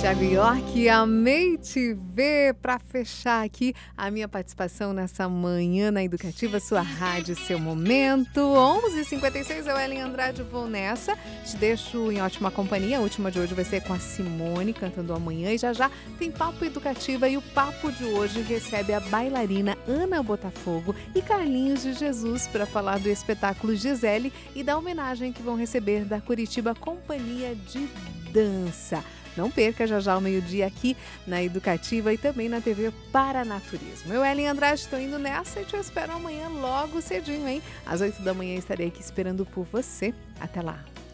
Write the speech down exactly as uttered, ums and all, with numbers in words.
Thiago York, amei te ver para fechar aqui a minha participação nessa manhã na Educativa, sua rádio, seu momento. onze e cinquenta e seis, eu, Ellen Andrade, vou nessa. Te deixo em ótima companhia. A última de hoje vai ser com a Simone, cantando amanhã. E já já tem Papo Educativa. E o papo de hoje recebe a bailarina Ana Botafogo e Carlinhos de Jesus para falar do espetáculo Gisele e da homenagem que vão receber da Curitiba Companhia de Dança. Não perca, já já ao meio-dia aqui na Educativa e também na T V Paranaturismo. Eu, Ellen Andrade, estou indo nessa e te espero amanhã logo cedinho, hein? Às oito da manhã estarei aqui esperando por você. Até lá!